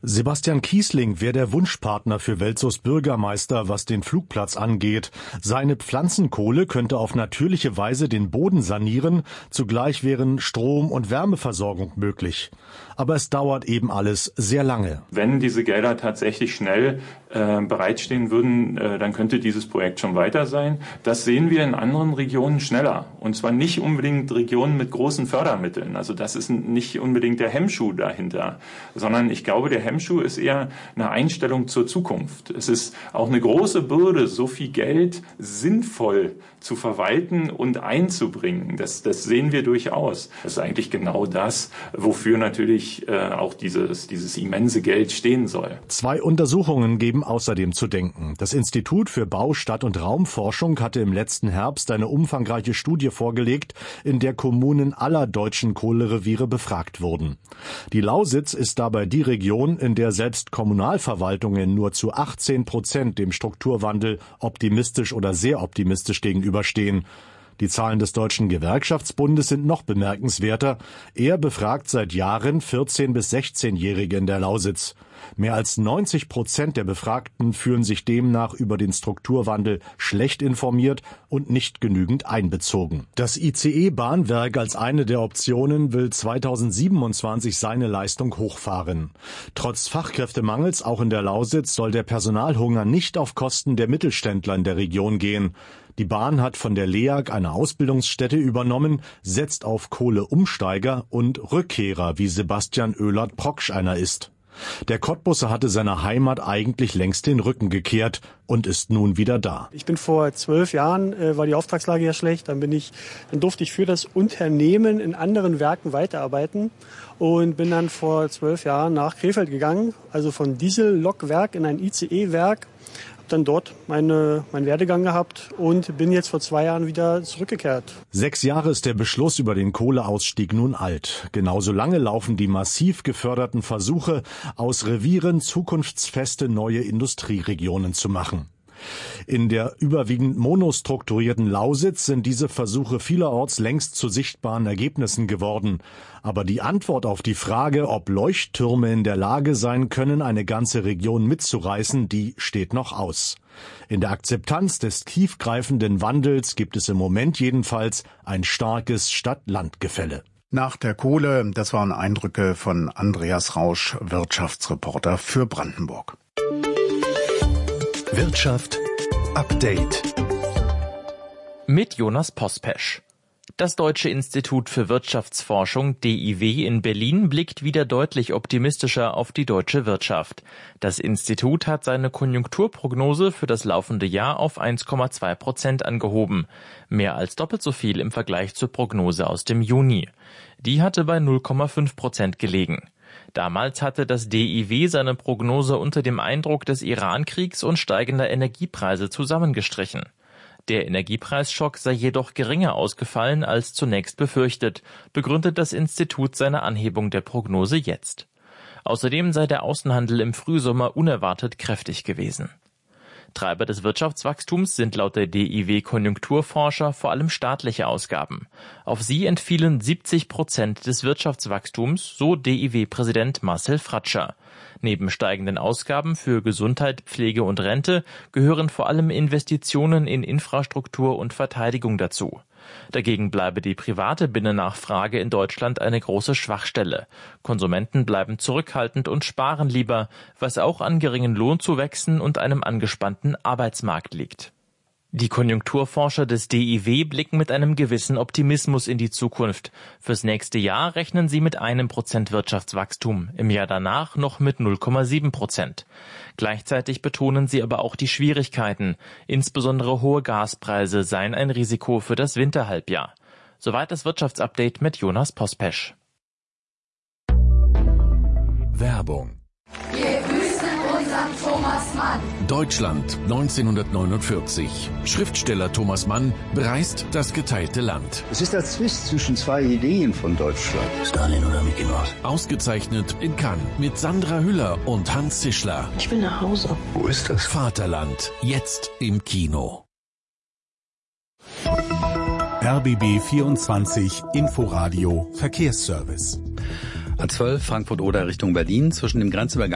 Sebastian Kiesling wäre der Wunschpartner für Welzows Bürgermeister, was den Flugplatz angeht. Seine Pflanzenkohle könnte auf natürliche Weise den Boden sanieren, zugleich wären Strom- und Wärmeversorgung möglich. Aber es dauert eben alles sehr lange. Wenn diese Gelder tatsächlich schnell bereitstehen würden, dann könnte dieses Projekt schon weiter sein. Das sehen wir in anderen Regionen schneller. Und zwar nicht unbedingt Regionen mit großen Fördermitteln. Also das ist nicht unbedingt der Hemmschuh dahinter, sondern ich glaube, der Hemmschuh ist eher eine Einstellung zur Zukunft. Es ist auch eine große Bürde, so viel Geld sinnvoll zu verwalten und einzubringen. Das sehen wir durchaus. Das ist eigentlich genau das, wofür natürlich auch dieses immense Geld stehen soll. 2 Untersuchungen geben außerdem zu denken. Das Institut für Bau-, Stadt- und Raumforschung hatte im letzten Herbst eine umfangreiche Studie vorgelegt, in der Kommunen aller deutschen Kohlereviere befragt wurden. Die Lausitz ist dabei die Region, in der selbst Kommunalverwaltungen nur zu 18% dem Strukturwandel optimistisch oder sehr optimistisch gegenüberstehen. Die Zahlen des Deutschen Gewerkschaftsbundes sind noch bemerkenswerter. Er befragt seit Jahren 14- bis 16-Jährige in der Lausitz. Mehr als 90% der Befragten fühlen sich demnach über den Strukturwandel schlecht informiert und nicht genügend einbezogen. Das ICE-Bahnwerk als eine der Optionen will 2027 seine Leistung hochfahren. Trotz Fachkräftemangels auch in der Lausitz soll der Personalhunger nicht auf Kosten der Mittelständler in der Region gehen. Die Bahn hat von der LEAG eine Ausbildungsstätte übernommen, setzt auf Kohleumsteiger und Rückkehrer, wie Sebastian Oehlert-Proksch einer ist. Der Cottbusser hatte seiner Heimat eigentlich längst den Rücken gekehrt und ist nun wieder da. Ich bin vor 12 Jahren, war die Auftragslage ja schlecht, dann durfte ich für das Unternehmen in anderen Werken weiterarbeiten und bin dann vor 12 Jahren nach Krefeld gegangen, also von Diesellokwerk in ein ICE-Werk. Dann dort meinen Werdegang gehabt und bin jetzt vor 2 Jahren wieder zurückgekehrt. 6 Jahre ist der Beschluss über den Kohleausstieg nun alt. Genauso lange laufen die massiv geförderten Versuche, aus Revieren zukunftsfeste neue Industrieregionen zu machen. In der überwiegend monostrukturierten Lausitz sind diese Versuche vielerorts längst zu sichtbaren Ergebnissen geworden. Aber die Antwort auf die Frage, ob Leuchttürme in der Lage sein können, eine ganze Region mitzureißen, die steht noch aus. In der Akzeptanz des tiefgreifenden Wandels gibt es im Moment jedenfalls ein starkes Stadt-Land-Gefälle. Nach der Kohle, das waren Eindrücke von Andreas Rausch, Wirtschaftsreporter für Brandenburg. Wirtschaft Update mit Jonas Pospesch. Das Deutsche Institut für Wirtschaftsforschung DIW in Berlin blickt wieder deutlich optimistischer auf die deutsche Wirtschaft. Das Institut hat seine Konjunkturprognose für das laufende Jahr auf 1,2% angehoben. Mehr als doppelt so viel im Vergleich zur Prognose aus dem Juni. Die hatte bei 0,5% gelegen. Damals hatte das DIW seine Prognose unter dem Eindruck des Iran-Kriegs und steigender Energiepreise zusammengestrichen. Der Energiepreisschock sei jedoch geringer ausgefallen als zunächst befürchtet, begründet das Institut seine Anhebung der Prognose jetzt. Außerdem sei der Außenhandel im Frühsommer unerwartet kräftig gewesen. Treiber des Wirtschaftswachstums sind laut der DIW-Konjunkturforscher vor allem staatliche Ausgaben. Auf sie entfielen 70% des Wirtschaftswachstums, so DIW-Präsident Marcel Fratscher. Neben steigenden Ausgaben für Gesundheit, Pflege und Rente gehören vor allem Investitionen in Infrastruktur und Verteidigung dazu. Dagegen bleibe die private Binnennachfrage in Deutschland eine große Schwachstelle. Konsumenten bleiben zurückhaltend und sparen lieber, was auch an geringen Lohnzuwächsen und einem angespannten Arbeitsmarkt liegt. Die Konjunkturforscher des DIW blicken mit einem gewissen Optimismus in die Zukunft. Fürs nächste Jahr rechnen sie mit 1% Wirtschaftswachstum, im Jahr danach noch mit 0,7%. Gleichzeitig betonen sie aber auch die Schwierigkeiten. Insbesondere hohe Gaspreise seien ein Risiko für das Winterhalbjahr. Soweit das Wirtschaftsupdate mit Jonas Pospesch. Werbung. Thomas Mann. Deutschland 1949. Schriftsteller Thomas Mann bereist das geteilte Land. Es ist der Zwist zwischen 2 Ideen von Deutschland. Stalin oder Mickey Mouse. Ausgezeichnet in Cannes mit Sandra Hüller und Hans Zischler. Ich will nach Hause. Wo ist das? Vaterland. Jetzt im Kino. RBB 24 Inforadio Verkehrsservice. A12 Frankfurt-Oder Richtung Berlin zwischen dem Grenzübergang